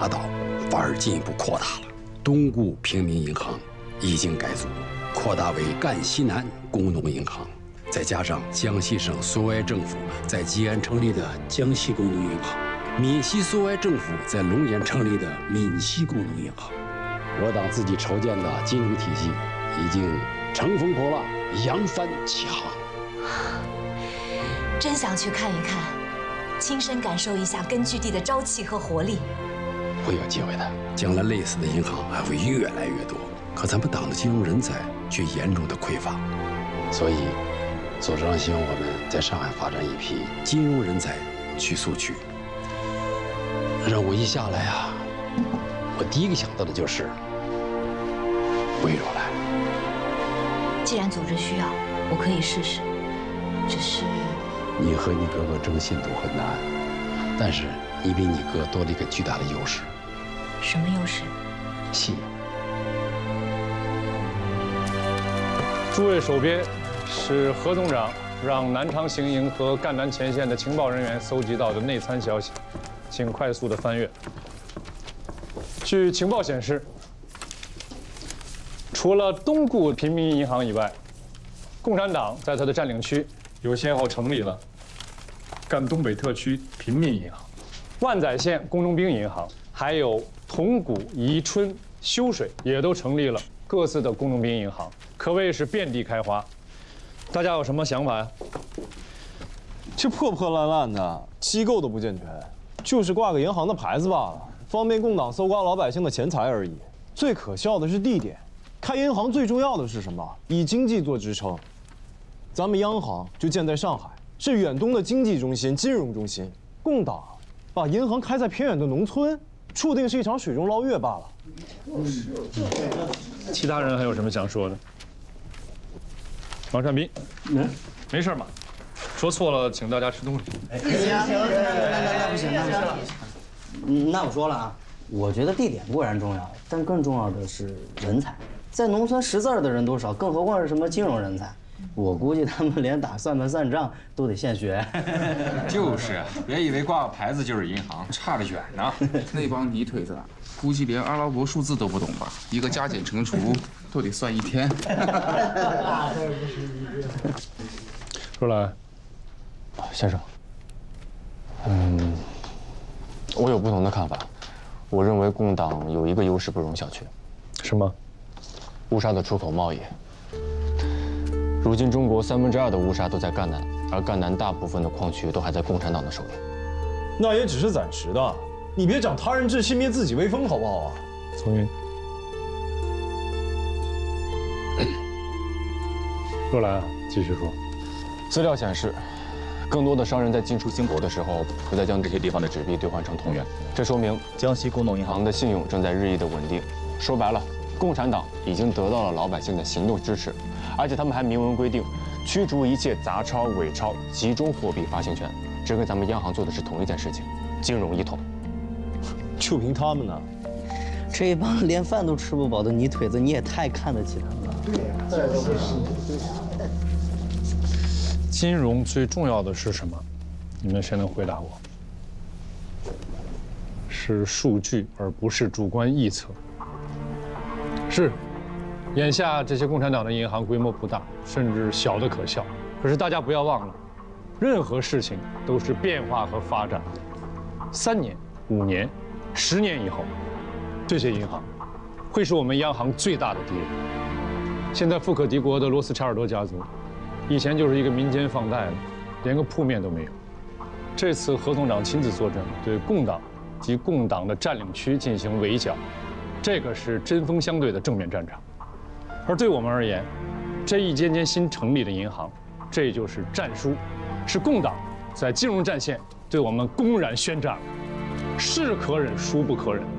打倒，反而进一步扩大了。东固平民银行已经改组，扩大为赣西南工农银行，再加上江西省苏维埃政府在吉安成立的江西工农银行，闽西苏维埃政府在龙岩成立的闽西工农银行，我党自己筹建的金融体系已经乘风破浪，扬帆起航。 真想去看一看，亲身感受一下根据地的朝气和活力。 会有机会的，将来类似的银行还会越来越多。可咱们党的金融人才却严重的匮乏，所以左长希望我们在上海发展一批金融人才去苏区。任务一下来啊，我第一个想到的就是魏若兰。 既然组织需要，我可以试试。只是你和你哥哥争信度很难，但是你比你哥多了一个巨大的优势。 什么优势？ 信。 诸位手边是何总长让南昌行营和赣南前线的情报人员搜集到的内参消息，请快速的翻阅。据情报显示，除了东固平民银行以外，共产党在它的占领区有先后成立了赣东北特区平民银行、万载县工农兵银行，还有铜鼓、宜春、修水也都成立了各自的工农兵银行，可谓是遍地开花。大家有什么想法呀？ 这破破烂烂的，机构都不健全，就是挂个银行的牌子罢了，方便共党搜刮老百姓的钱财而已。最可笑的是地点，开银行最重要的是什么？以经济做支撑。咱们央行就建在上海，是远东的经济中心、金融中心。共党把银行开在偏远的农村，注定是一场水中捞月罢了。 其他人还有什么想说的？王善斌，没事嘛，说错了，请大家吃东西。 那不行，那我说了啊，我觉得地点固然重要，但更重要的是人才。在农村识字儿的人都少，更何况是什么金融人才？我估计他们连打算盘算账都得现学。 就是，别以为挂个牌子就是银行，差得远呢。 那帮泥腿子，估计连阿拉伯数字都不懂吧？一个加减乘除都得算一天。 说来， 先生，我有不同的看法。我认为共党有一个优势不容小觑。 什么？ 乌沙的出口贸易。如今中国2/3的乌沙都在赣南，而赣南大部分的矿区都还在共产党的手里。 那也只是暂时的，你别长他人志气灭自己威风，好不好啊？ 丛云，若兰，继续说。 资料显示，更多的商人在进出兴国的时候，会再将这些地方的纸币兑换成铜元，这说明江西工农银行的信用正在日益的稳定。说白了，共产党已经得到了老百姓的行动支持。而且他们还明文规定，驱逐一切杂钞、伪钞、集中货币发行权。这跟咱们央行做的是同一件事情，金融一统。 就凭他们呢？ 这一帮连饭都吃不饱的泥腿子，你也太看得起他们了。对呀，再都不是。 金融最重要的是什么？你们谁能回答我？是数据，而不是主观臆测。是。眼下这些共产党的银行规模不大，甚至小得可笑。可是大家不要忘了，任何事情都是变化和发展的。3年、5年、10年以后，这些银行会是我们央行最大的敌人。现在富可敌国的罗斯柴尔德家族，以前就是一个民间放贷的，连个铺面都没有。这次何总长亲自坐镇，对共党及共党的占领区进行围剿，这个是针锋相对的正面战场。而对我们而言，这一间间新成立的银行，这就是战书，是共党在金融战线对我们公然宣战，是可忍，孰不可忍。